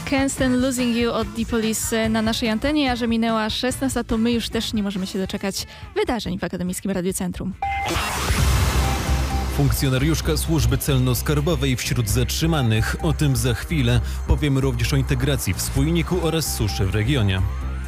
Can't Stand Losing You od The Police na naszej antenie, a że minęła 16, to my już też nie możemy się doczekać wydarzeń w Akademickim Radiu Centrum. Funkcjonariuszka służby celno-skarbowej wśród zatrzymanych. O tym za chwilę. Powiemy również o integracji w spójniku oraz suszy w regionie.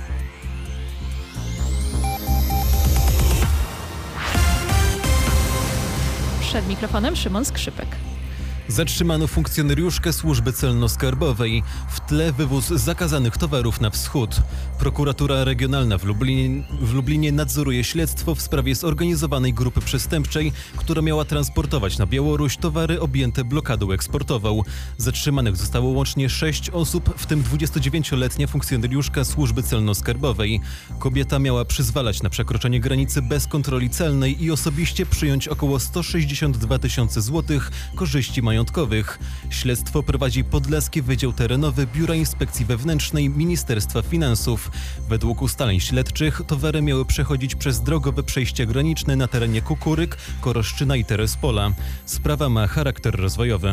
Przed mikrofonem Szymon Skrzypek. Zatrzymano funkcjonariuszkę służby celno-skarbowej. W tle wywóz zakazanych towarów na wschód. Prokuratura Regionalna w Lublinie nadzoruje śledztwo w sprawie zorganizowanej grupy przestępczej, która miała transportować na Białoruś towary objęte blokadą eksportową. Zatrzymanych zostało łącznie 6 osób, w tym 29-letnia funkcjonariuszka służby celno-skarbowej. Kobieta miała przyzwalać na przekroczenie granicy bez kontroli celnej i osobiście przyjąć około 162 tysiące złotych korzyści majątkowych. Śledztwo prowadzi Podlaski Wydział Terenowy Biura Inspekcji Wewnętrznej Ministerstwa Finansów. Według ustaleń śledczych towary miały przechodzić przez drogowe przejścia graniczne na terenie Kukuryk, Koroszczyna i Terespola. Sprawa ma charakter rozwojowy.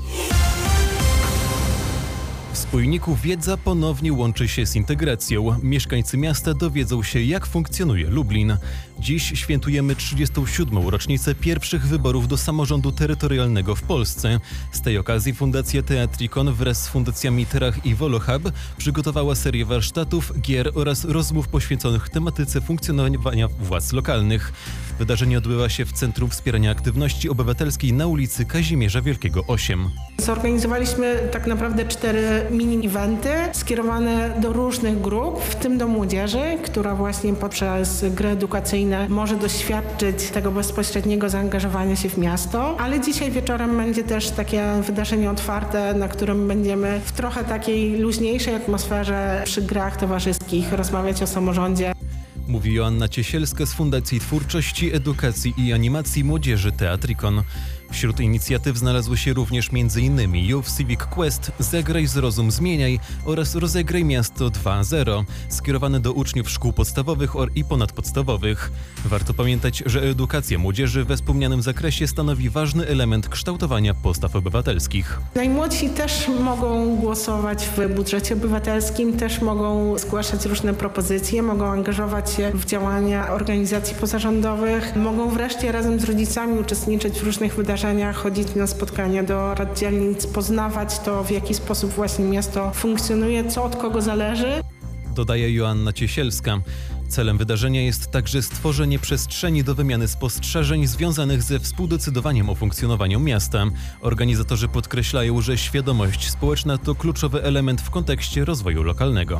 W spójniku wiedza ponownie łączy się z integracją. Mieszkańcy miasta dowiedzą się, jak funkcjonuje Lublin. Dziś świętujemy 37. rocznicę pierwszych wyborów do samorządu terytorialnego w Polsce. Z tej okazji Fundacja Teatricon wraz z fundacjami Terach i Wolohub przygotowała serię warsztatów, gier oraz rozmów poświęconych tematyce funkcjonowania władz lokalnych. Wydarzenie odbywa się w Centrum Wspierania Aktywności Obywatelskiej na ulicy Kazimierza Wielkiego 8. Zorganizowaliśmy tak naprawdę 4 mini-eventy skierowane do różnych grup, w tym do młodzieży, która właśnie poprzez gry edukacyjne może doświadczyć tego bezpośredniego zaangażowania się w miasto. Ale dzisiaj wieczorem będzie też takie wydarzenie otwarte, na którym będziemy w trochę takiej luźniejszej atmosferze przy grach towarzyskich rozmawiać o samorządzie. Mówi Joanna Ciesielska z Fundacji Twórczości, Edukacji i Animacji Młodzieży Teatricon. Wśród inicjatyw znalazły się również m.in. Youth Civic Quest, Zagraj, Zrozum, Zmieniaj oraz Rozegraj Miasto 2.0, skierowane do uczniów szkół podstawowych i ponadpodstawowych. Warto pamiętać, że edukacja młodzieży we wspomnianym zakresie stanowi ważny element kształtowania postaw obywatelskich. Najmłodsi też mogą głosować w budżecie obywatelskim, też mogą zgłaszać różne propozycje, mogą angażować się w działania organizacji pozarządowych, mogą wreszcie razem z rodzicami uczestniczyć w różnych wydarzeniach, chodzić na spotkania do rad dzielnic, poznawać to, w jaki sposób właśnie miasto funkcjonuje, co od kogo zależy. Dodaje Joanna Ciesielska. Celem wydarzenia jest także stworzenie przestrzeni do wymiany spostrzeżeń związanych ze współdecydowaniem o funkcjonowaniu miasta. Organizatorzy podkreślają, że świadomość społeczna to kluczowy element w kontekście rozwoju lokalnego.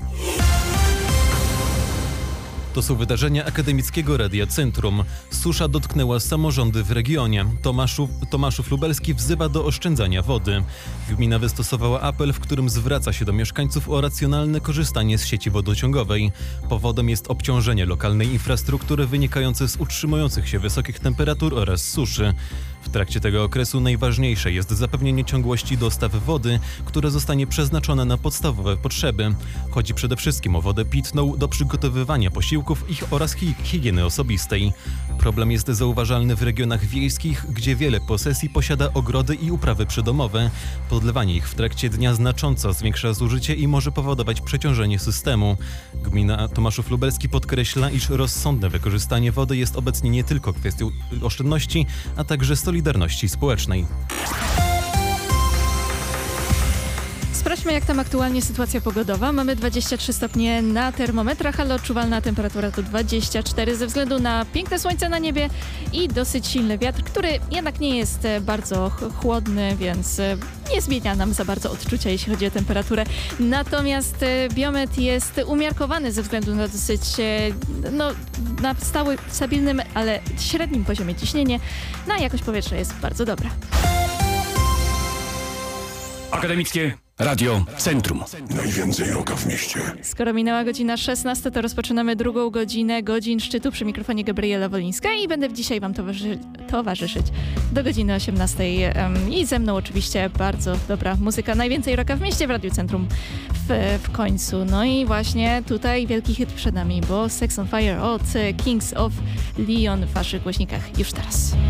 To są wydarzenia Akademickiego Radia Centrum. Susza dotknęła samorządy w regionie. Tomaszów Lubelski wzywa do oszczędzania wody. Gmina wystosowała apel, w którym zwraca się do mieszkańców o racjonalne korzystanie z sieci wodociągowej. Powodem jest obciążenie lokalnej infrastruktury wynikające z utrzymujących się wysokich temperatur oraz suszy. W trakcie tego okresu najważniejsze jest zapewnienie ciągłości dostaw wody, która zostanie przeznaczona na podstawowe potrzeby. Chodzi przede wszystkim o wodę pitną do przygotowywania posiłków oraz higieny osobistej. Problem jest zauważalny w regionach wiejskich, gdzie wiele posesji posiada ogrody i uprawy przydomowe. Podlewanie ich w trakcie dnia znacząco zwiększa zużycie i może powodować przeciążenie systemu. Gmina Tomaszów Lubelski podkreśla, iż rozsądne wykorzystanie wody jest obecnie nie tylko kwestią oszczędności, a także solidarności społecznej. Sprawdźmy, jak tam aktualnie sytuacja pogodowa. Mamy 23 stopnie na termometrach, ale odczuwalna temperatura to 24 ze względu na piękne słońce na niebie i dosyć silny wiatr, który jednak nie jest bardzo chłodny, więc nie zmienia nam za bardzo odczucia, jeśli chodzi o temperaturę. Natomiast biometr jest umiarkowany ze względu na dosyć na stabilnym, ale średnim poziomie ciśnienie. Na jakość powietrza jest bardzo dobra. Akademickie Radio Centrum. Najwięcej rocka w mieście. Skoro minęła godzina 16, to rozpoczynamy drugą godzinę godzin szczytu przy mikrofonie Gabriela Wolińska i będę dzisiaj Wam towarzyszyć do godziny 18. I ze mną oczywiście bardzo dobra muzyka. Najwięcej rocka w mieście w Radiu Centrum w końcu. No i właśnie tutaj wielki hit przed nami, bo Sex on Fire od Kings of Leon w Waszych głośnikach już teraz.